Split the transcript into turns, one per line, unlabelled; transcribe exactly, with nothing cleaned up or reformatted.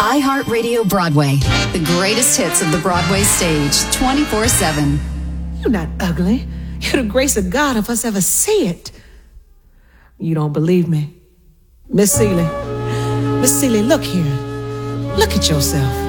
iHeartRadio Broadway, the greatest hits of the Broadway stage, twenty-four seven.
You're not ugly. You're the grace of God if us ever see it. You don't believe me? Miss Seeley, Miss Seeley, look here. Look at yourself.